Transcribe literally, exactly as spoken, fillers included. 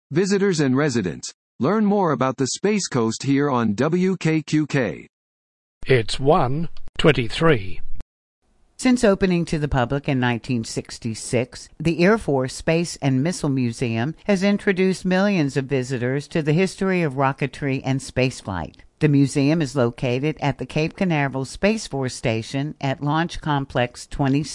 Visitors and residents, learn more about the Space Coast here on W K Q K. It's one twenty-three. Since opening to the public in nineteen sixty-six, the Air Force Space and Missile Museum has introduced millions of visitors to the history of rocketry and spaceflight. The museum is located at the Cape Canaveral Space Force Station at Launch Complex twenty-six.